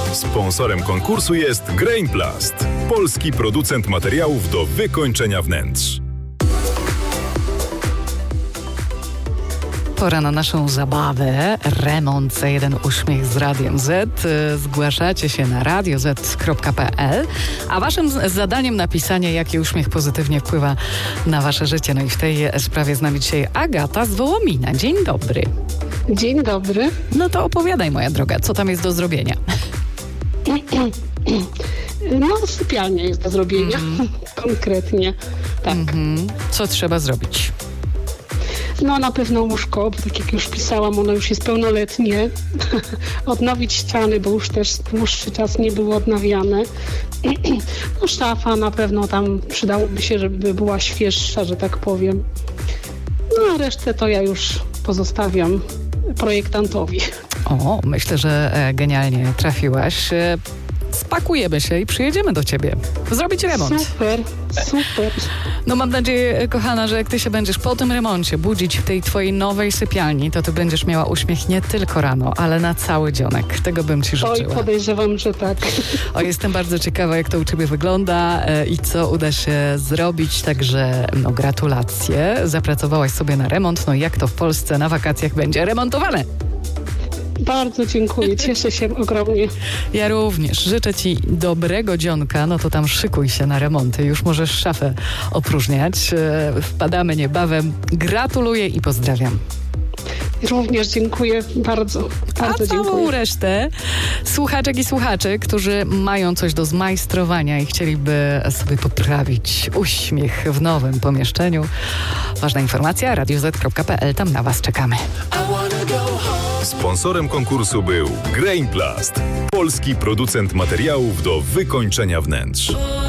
Sponsorem konkursu jest Grainplast, polski producent materiałów do wykończenia wnętrz. Pora na naszą zabawę. Remont za jeden uśmiech z Radiem Z. Zgłaszacie się na radioz.pl, a waszym zadaniem napisanie, jaki uśmiech pozytywnie wpływa na wasze życie. No i w tej sprawie z nami dzisiaj Agata z Wołomina. Dzień dobry. Dzień dobry. No to opowiadaj, moja droga, co tam jest do zrobienia? No, sypialnia jest do zrobienia. Konkretnie. Tak. Co trzeba zrobić? No, na pewno łóżko, bo tak jak już pisałam, ono już jest pełnoletnie. Odnowić ściany, bo już też dłuższy czas nie były odnawiane. No, szafa na pewno tam przydałoby się, żeby była świeższa, że tak powiem. No, a resztę to ja już pozostawiam projektantowi. O, myślę, że genialnie trafiłaś. Spakujemy się i przyjedziemy do ciebie. Zrobić remont. Super. No mam nadzieję, kochana, że jak ty się będziesz po tym remoncie budzić w tej twojej nowej sypialni, to ty będziesz miała uśmiech nie tylko rano, ale na cały dzionek. Tego bym ci życzyła. Oj, podejrzewam, że tak. O, jestem bardzo ciekawa, jak to u ciebie wygląda i co uda się zrobić, także no gratulacje. Zapracowałaś sobie na remont, no jak to w Polsce na wakacjach będzie remontowane? Bardzo dziękuję, cieszę się ogromnie. Ja również. Życzę ci dobrego dzionka, no to tam szykuj się na remonty. Już możesz szafę opróżniać. Wpadamy niebawem. Gratuluję i pozdrawiam. Również dziękuję bardzo A całą dziękuję. resztę słuchaczek i słuchaczy, którzy mają coś do zmajstrowania i chcieliby sobie poprawić uśmiech w nowym pomieszczeniu. Ważna informacja, radioz.pl, tam na was czekamy. Sponsorem konkursu był Grainplast, polski producent materiałów do wykończenia wnętrz.